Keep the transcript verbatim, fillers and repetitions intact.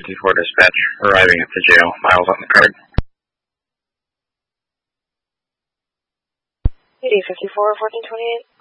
fifty-four dispatch, arriving at the jail. Miles on the card. eight fifty-four, fourteen twenty-eight.